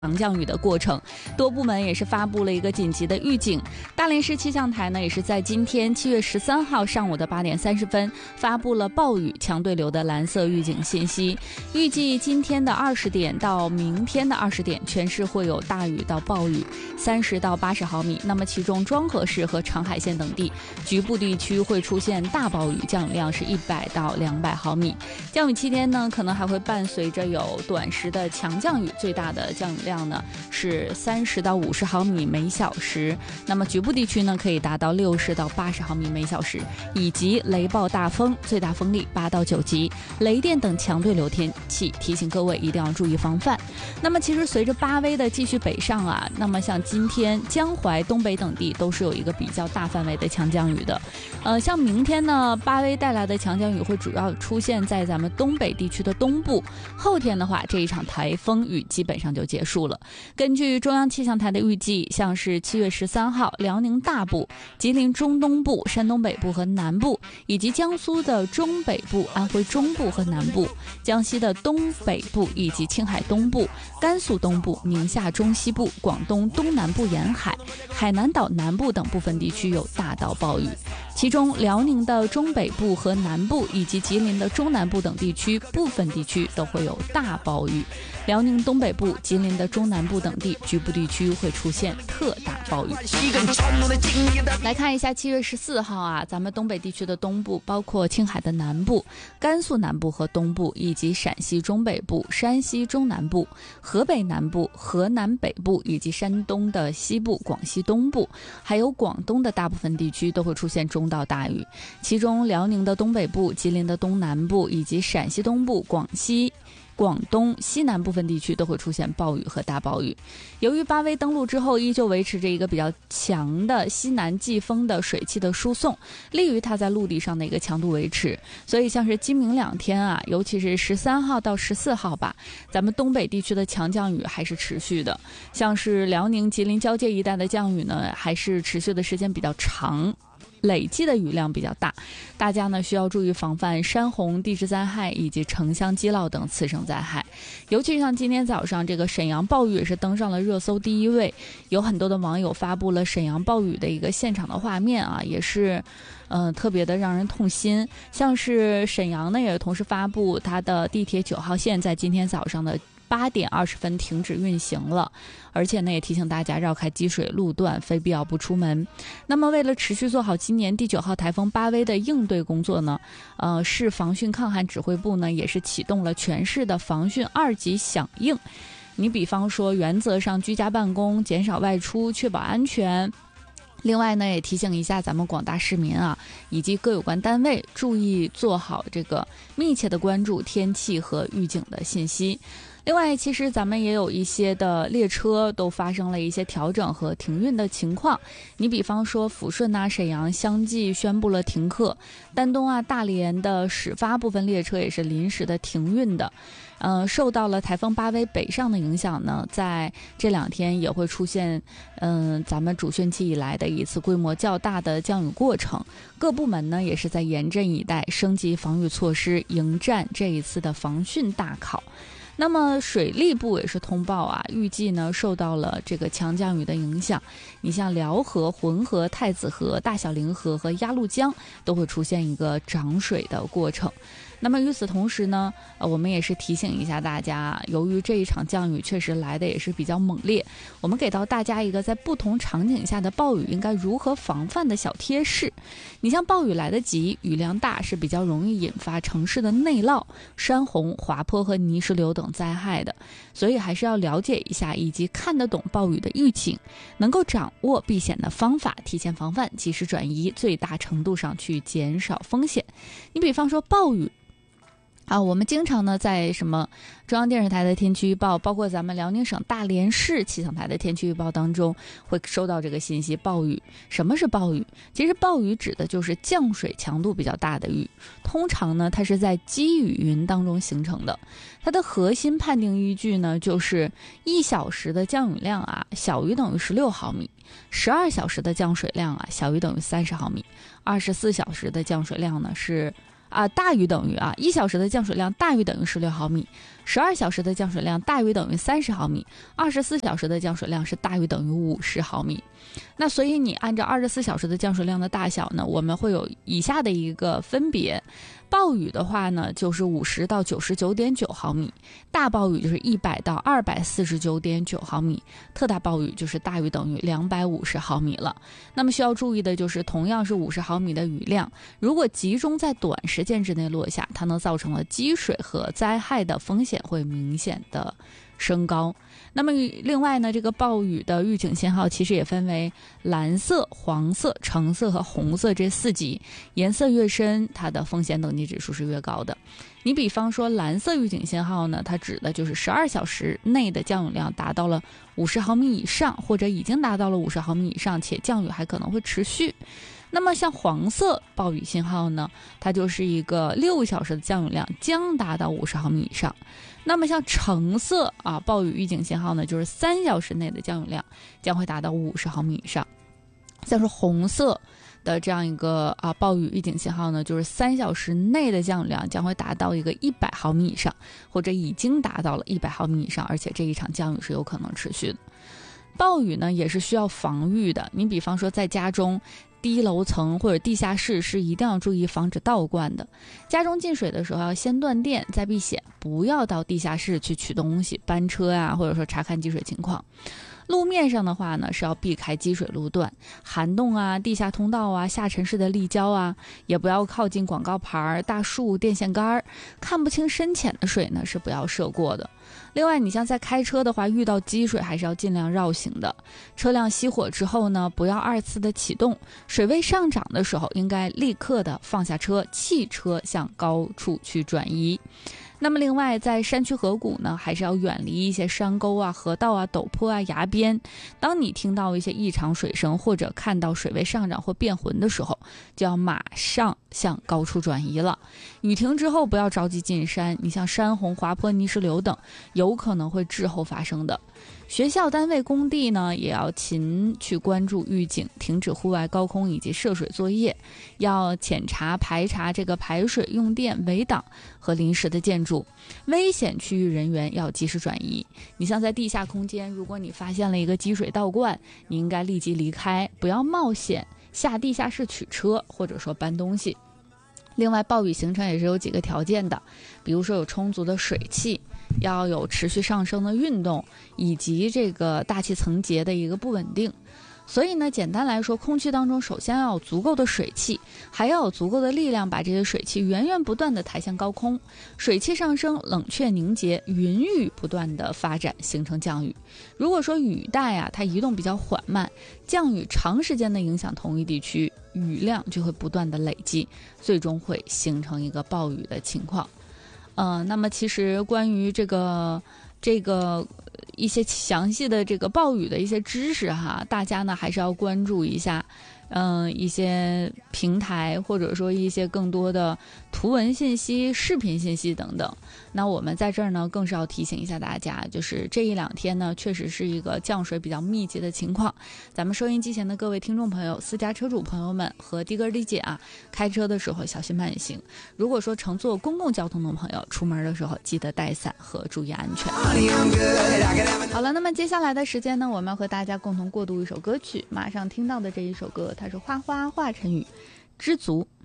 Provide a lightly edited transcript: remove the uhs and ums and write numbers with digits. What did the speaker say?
强降雨的过程，多部门也是发布了一个紧急的预警。大连市气象台呢，也是在今天7月13号上午的8点30分发布了暴雨强对流的蓝色预警信息。预计今天的20点到明天的20点，全市会有大雨到暴雨30到80毫米。那么其中庄河市和长海县等地局部地区会出现大暴雨，降雨量是100到200毫米。降雨期间呢，可能还会伴随着有短时的强降雨，最大的降雨量呢是30到50毫米每小时，那么局部地区呢可以达到60到80毫米每小时，以及雷暴大风，最大风力8到9级，雷电等强对流天气，提醒各位一定要注意防范。那么其实随着8微的继续北上啊，那么像今天江淮、东北等地都是有一个比较大范围的强降雨的。像明天呢，8微带来的强降雨会主要出现在咱们东北地区的东部，后天的话，这一场台风雨基本上就结束了。根据中央气象台的预计，像是7月13号，辽宁大部、吉林中东部、山东北部和南部，以及江苏的中北部、安徽中部和南部，江西的东北部以及青海东部、甘肃东部、宁夏中西部、广东东南部沿海、海南岛南部等部分地区有大到暴雨。其中辽宁的中北部和南部以及吉林的中南部等地区部分地区都会有大暴雨，辽宁东北部、吉林的中南部等地局部地区会出现特大暴雨。来看一下7月14号啊，咱们东北地区的东部，包括青海的南部、甘肃南部和东部，以及陕西中北部、山西中南部、河北南部、河南北部，以及山东的西部、广西东部，还有广东的大部分地区都会出现中到大雨。其中辽宁的东北部、吉林的东南部以及陕西东部、广东西南部分地区都会出现暴雨和大暴雨。由于8微登陆之后依旧维持着一个比较强的西南季风的水汽的输送，利于它在陆地上的一个强度维持，所以像是今明2天啊，尤其是13号到14号吧，咱们东北地区的强降雨还是持续的，像是辽宁吉林交界一带的降雨呢，还是持续的时间比较长，累计的雨量比较大，大家呢需要注意防范山洪、地质灾害以及城乡积涝等次生灾害。尤其像今天早上这个沈阳暴雨也是登上了热搜第1位，有很多的网友发布了沈阳暴雨的一个现场的画面啊，也是特别的让人痛心。像是沈阳呢也同时发布它的地铁9号线在今天早上的8点20分停止运行了，而且呢也提醒大家绕开积水路段，非必要不出门。那么为了持续做好今年第9号台风8微的应对工作呢，市防汛抗旱指挥部呢也是启动了全市的防汛2级响应。你比方说原则上居家办公，减少外出，确保安全。另外呢，也提醒一下咱们广大市民啊，以及各有关单位，注意做好这个密切的关注天气和预警的信息。另外，其实咱们也有一些的列车都发生了一些调整和停运的情况。你比方说抚顺啊、沈阳相继宣布了停课，丹东啊、大连的始发部分列车也是临时的停运的。受到了台风8微北上的影响呢，在这2天也会出现咱们主汛期以来的一次规模较大的降雨过程。各部门呢也是在严阵以待，升级防御措施，迎战这一次的防汛大考。那么水利部也是通报啊，预计呢受到了这个强降雨的影响，你像辽河、浑河、太子河、大小凌河和鸭绿江都会出现一个涨水的过程。那么与此同时呢，我们也是提醒一下大家，由于这一场降雨确实来的也是比较猛烈，我们给到大家一个在不同场景下的暴雨应该如何防范的小贴士。你像暴雨来得急，雨量大是比较容易引发城市的内涝、山洪、滑坡和泥石流等灾害的，所以还是要了解一下以及看得懂暴雨的预警，能够掌握避险的方法，提前防范，及时转移，最大程度上去减少风险。你比方说暴雨我们经常呢在什么中央电视台的天气预报，包括咱们辽宁省大连市气象台的天气预报当中会收到这个信息，暴雨。什么是暴雨？其实暴雨指的就是降水强度比较大的雨，通常呢它是在积雨云当中形成的。它的核心判定依据呢就是1小时的降雨量啊小于等于16毫米，12小时的降水量啊小于等于30毫米，24小时的降水量呢是大于等于1小时的降水量大于等于16毫米，12小时的降水量大于等于30毫米，24小时的降水量是大于等于50毫米。那所以你按照24小时的降水量的大小呢，我们会有以下的一个分别。暴雨的话呢，就是50到99.9毫米，大暴雨就是100到249.9毫米，特大暴雨就是大于等于250毫米了。那么需要注意的就是，同样是50毫米的雨量，如果集中在短时间之内落下，它能造成了积水和灾害的风险会明显的升高。那么另外呢，这个暴雨的预警信号其实也分为蓝色、黄色、橙色和红色这4级，颜色越深，它的风险等级指数是越高的。你比方说蓝色预警信号呢，它指的就是12小时内的降雨量达到了50毫米以上，或者已经达到了50毫米以上，且降雨还可能会持续。那么像黄色暴雨信号呢，它就是一个6小时的降雨量将达到50毫米以上。那么像橙色暴雨预警信号呢，就是3小时内的降雨量将会达到50毫米以上。像是红色的这样一个暴雨预警信号呢，就是3小时内的降雨量将会达到一个100毫米以上，或者已经达到了100毫米以上，而且这一场降雨是有可能持续的。暴雨呢也是需要防御的，你比方说在家中低楼层或者地下室是一定要注意防止倒灌的。家中进水的时候要先断电再避险，不要到地下室去取东西、搬车或者说查看积水情况。路面上的话呢，是要避开积水路段、涵洞地下通道下沉式的立交也不要靠近广告牌、大树、电线杆，看不清深浅的水呢是不要涉过的。另外，你像在开车的话，遇到积水还是要尽量绕行的。车辆熄火之后呢，不要2次的启动，水位上涨的时候应该立刻的放下车，弃车向高处去转移。那么另外，在山区河谷呢，还是要远离一些山沟河道陡坡崖边。当你听到一些异常水声，或者看到水位上涨或变浑的时候，就要马上向高处转移了。雨停之后不要着急进山，你像山洪、滑坡、泥石流等有可能会滞后发生的。学校、单位、工地呢，也要勤去关注预警，停止户外高空以及涉水作业，要检查排查这个排水、用电、围挡和临时的建筑。危险区域人员要及时转移。你像在地下空间，如果你发现了一个积水倒灌，你应该立即离开，不要冒险下地下室取车或者说搬东西。另外，暴雨形成也是有几个条件的，比如说有充足的水汽，要有持续上升的运动，以及这个大气层结的一个不稳定。所以呢，简单来说，空气当中首先要有足够的水汽，还要有足够的力量把这些水汽源源不断地抬向高空。水汽上升，冷却凝结，云雨不断地发展，形成降雨。如果说雨带它移动比较缓慢，降雨长时间的影响同一地区，雨量就会不断的累积，最终会形成一个暴雨的情况。那么其实关于这个一些详细的这个暴雨的一些知识大家呢还是要关注一下一些平台，或者说一些更多的图文信息、视频信息等等。那我们在这儿呢，更是要提醒一下大家，就是这1-2天呢，确实是一个降水比较密集的情况。咱们收音机前的各位听众朋友、私家车主朋友们和的哥的姐开车的时候小心慢行。如果说乘坐公共交通的朋友，出门的时候记得带伞和注意安全。好了，那么接下来的时间呢，我们要和大家共同过渡一首歌曲。马上听到的这一首歌，它是花花华晨宇《知足》。